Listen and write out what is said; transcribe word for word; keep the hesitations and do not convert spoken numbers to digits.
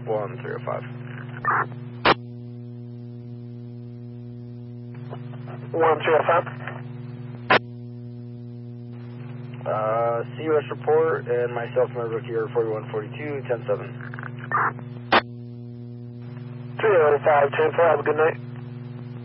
one three oh five. one three oh five. Uh, C U S report and myself, my rookie here, forty-one forty-two, ten seven. three oh five, ten four, have a good night.